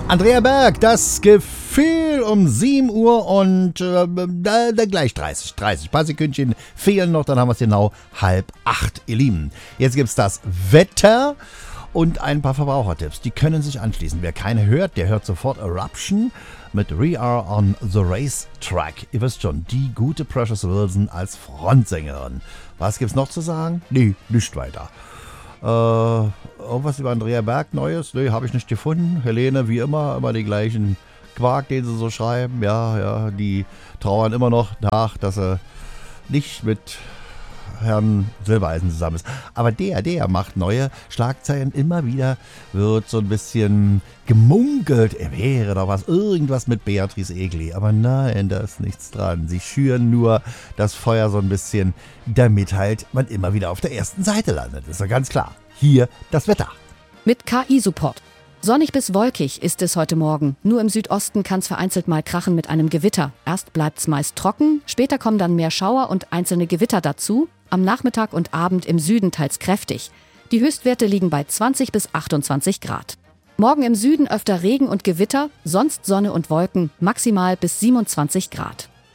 Andrea Berg, das Gefühl um 7 Uhr und gleich 30. Ein paar Sekündchen fehlen noch, dann haben wir es genau 7:30, ihr Lieben. Jetzt gibt's das Wetter und ein paar Verbrauchertipps. Die können sich anschließen. Wer keine hört, der hört sofort Eruption mit We Are on the Racetrack. Ihr wisst schon, die gute Precious Wilson als Frontsängerin. Was gibt's noch zu sagen? Nee, nicht weiter. Irgendwas über Andrea Berg Neues? Nee, habe ich nicht gefunden. Helene, wie immer die gleichen Quark, den sie so schreiben. Ja, die trauern immer noch nach, dass er nicht mit Herrn Silbereisen zusammen ist. Aber der macht neue Schlagzeilen. Immer wieder wird so ein bisschen gemunkelt, er wäre doch irgendwas mit Beatrice Egli. Aber nein, da ist nichts dran. Sie schüren nur das Feuer so ein bisschen, damit halt man immer wieder auf der ersten Seite landet. Ist ja ganz klar. Hier das Wetter. Mit KI-Support. Sonnig bis wolkig ist es heute Morgen. Nur im Südosten kann es vereinzelt mal krachen mit einem Gewitter. Erst bleibt es meist trocken, später kommen dann mehr Schauer und einzelne Gewitter dazu. Am Nachmittag und Abend im Süden teils kräftig. Die Höchstwerte liegen bei 20 bis 28 Grad. Morgen im Süden öfter Regen und Gewitter, sonst Sonne und Wolken, maximal bis 27 Grad.